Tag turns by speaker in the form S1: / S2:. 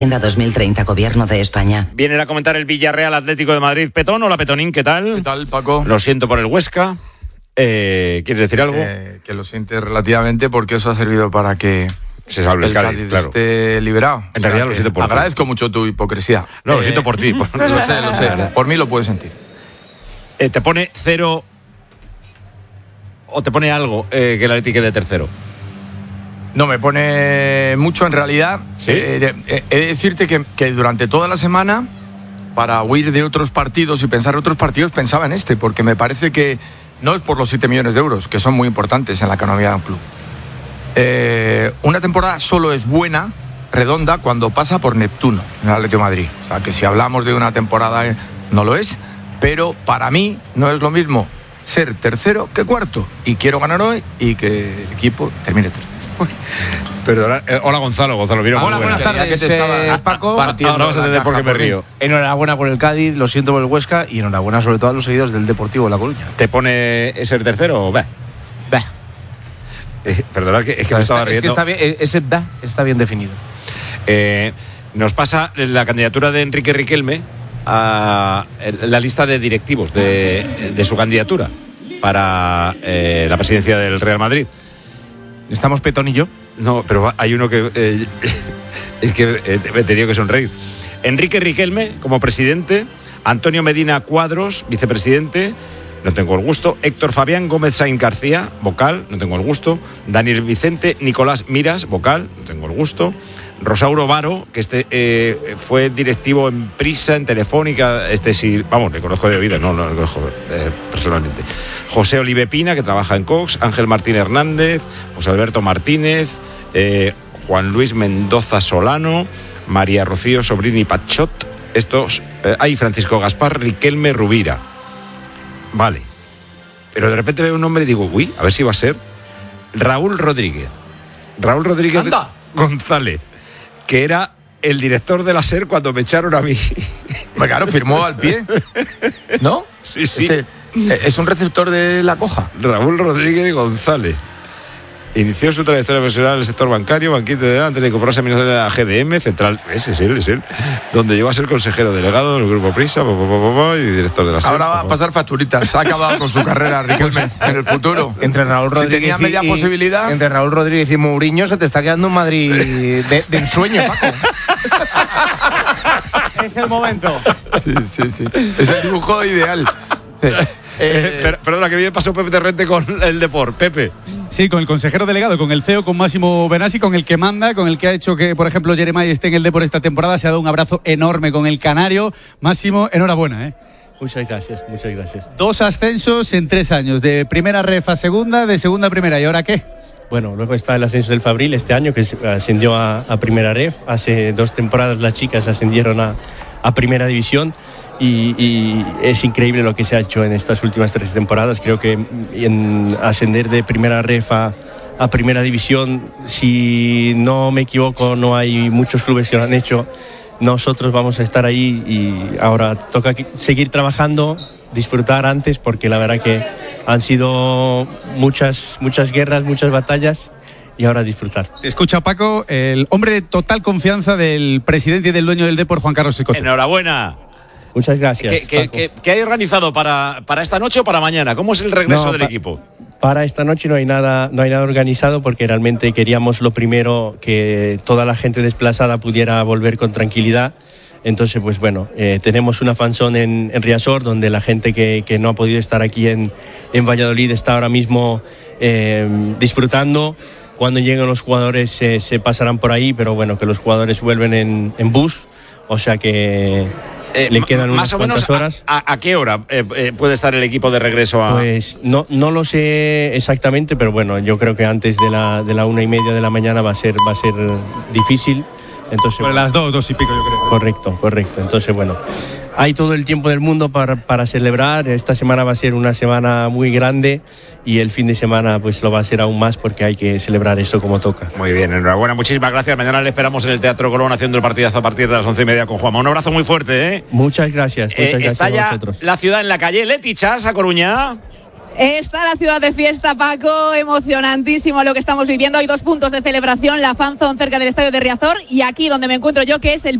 S1: Agenda 2030, Gobierno de España.
S2: Vienen a comentar el Villarreal Atlético de Madrid. Petón, hola Petonín, ¿qué tal?
S3: ¿Qué tal, Paco?
S2: Lo siento por el Huesca. ¿Quieres decir algo?
S3: Que lo siente relativamente, porque eso ha servido para que
S2: se salve el
S3: Cádiz
S2: claro.
S3: esté liberado.
S2: En realidad lo siento por ti.
S3: Agradezco mucho tu hipocresía.
S2: No, lo siento por ti.
S3: Lo sé. Por mí lo puedes sentir.
S2: ¿Te pone 0 o te pone algo que el Atlético quede tercero?
S3: No, me pone mucho en realidad.
S2: ¿Sí?
S3: He de decirte que durante toda la semana, para huir de otros partidos y pensar en otros partidos, pensaba en este, porque me parece que no es por los 7 millones de euros, que son muy importantes en la economía de un club. Una temporada solo es buena, redonda, cuando pasa por Neptuno, en el Atlético de Madrid. O sea, que si hablamos de una temporada, no lo es, pero para mí no es lo mismo ser tercero que cuarto. Y quiero ganar hoy y que el equipo termine tercero.
S2: Perdona, hola Gonzalo, mira.
S4: Hola, buenas tardes, Paco.
S2: Ahora vas a entender por qué me río.
S4: Enhorabuena por el Cádiz, lo siento por el Huesca y enhorabuena sobre todo a los seguidores del Deportivo de La Coruña.
S2: ¿Te pone ser tercero o va? Perdona, es que me estaba riendo.
S4: Es que está bien, ese está bien definido.
S2: Nos pasa la candidatura de Enrique Riquelme a la lista de directivos de su candidatura para la presidencia del Real Madrid.
S4: ¿Estamos Petón y yo?
S2: No, pero hay uno que es que me he tenido que sonreír. Enrique Riquelme como presidente, Antonio Medina Cuadros, vicepresidente, no tengo el gusto, Héctor Fabián Gómez Sainz García, vocal, no tengo el gusto, Daniel Vicente Nicolás Miras, vocal, no tengo el gusto, Rosauro Varo, que fue directivo en Prisa, en Telefónica, sí, vamos, le conozco de oído, no lo conozco personalmente. José Olive Pina, que trabaja en Cox, Ángel Martín Hernández, José Alberto Martínez, Juan Luis Mendoza Solano, María Rocío Sobrini Pachot, Francisco Gaspar Riquelme Rubira. Vale. Pero de repente veo un nombre y digo, uy, a ver si va a ser Raúl Rodríguez.
S3: ¡Anda!
S2: González, que era el director de la SER cuando me echaron a mí.
S3: Claro, firmó al pie, ¿no?
S2: Sí.
S3: Es un receptor de la coja.
S2: Raúl Rodríguez González. Inició su trayectoria profesional en el sector bancario, banquete de edad, antes de incorporarse a la GDM, Central, es él, donde llegó a ser consejero delegado del Grupo Prisa, y director de la SER.
S3: Ahora va a pasar facturitas, ha acabado con su carrera Riquelme en el futuro.
S4: Entre Raúl Rodríguez
S3: si tenía media posibilidad.
S4: Entre Raúl Rodríguez y Mourinho se te está quedando un Madrid de ensueño, Paco. Es el momento.
S3: Sí. Es el dibujo ideal.
S2: Perdona, que bien pasó Pepe Terrente con el Depor. Pepe.
S5: Sí, con el consejero delegado, con el CEO, con Máximo Benassi, con el que manda, con el que ha hecho que, por ejemplo, Jeremai esté en el Depor esta temporada. Se ha dado un abrazo enorme con el canario. Máximo, enhorabuena,
S6: Muchas gracias.
S5: 2 ascensos en 3 años, de primera ref a segunda, de segunda a primera. ¿Y ahora qué?
S6: Bueno, luego está el ascenso del Fabril este año, que ascendió a primera ref. Hace 2 temporadas las chicas ascendieron a primera división. Y es increíble lo que se ha hecho en estas últimas 3 temporadas. Creo que en ascender de primera ref a primera división, si no me equivoco, no hay muchos clubes que lo han hecho. Nosotros vamos a estar ahí y ahora toca seguir trabajando, disfrutar antes, porque la verdad que han sido muchas guerras, muchas batallas. Y ahora disfrutar.
S5: Te escucha Paco, el hombre de total confianza del presidente y del dueño del Depor, Juan Carlos Escote.
S2: Enhorabuena.
S6: Muchas gracias.
S2: ¿Qué hay organizado para esta noche o para mañana? ¿Cómo es el regreso del equipo?
S6: Para esta noche no hay nada organizado, porque realmente queríamos lo primero, que toda la gente desplazada pudiera volver con tranquilidad. Entonces, pues bueno, tenemos una fanzone en Riazor, donde la gente que no ha podido estar aquí en Valladolid está ahora mismo disfrutando. Cuando lleguen los jugadores se pasarán por ahí, pero bueno, que los jugadores vuelven en bus, o sea que le quedan unas cuantas horas.
S2: ¿A qué hora puede estar el equipo de regreso a...?
S6: Pues no lo sé exactamente, pero bueno, yo creo que antes de la 1:30 de la mañana va a ser difícil. Entonces,
S5: Sobre las 2 y pico, yo creo.
S6: Correcto. Entonces, bueno, hay todo el tiempo del mundo para celebrar. Esta semana va a ser una semana muy grande y el fin de semana pues lo va a ser aún más, porque hay que celebrar esto como toca.
S2: Muy bien, enhorabuena, muchísimas gracias. Mañana le esperamos en el Teatro Colón haciendo el partidazo a partir de las 11:30 con Juanma. Un abrazo muy fuerte,
S6: Muchas gracias.
S2: Está ya la ciudad en la calle. Leti Chas, a Coruña.
S7: Está la ciudad de fiesta, Paco, emocionantísimo lo que estamos viviendo. Hay 2 puntos de celebración, la Fanzone cerca del estadio de Riazor y aquí donde me encuentro yo, que es el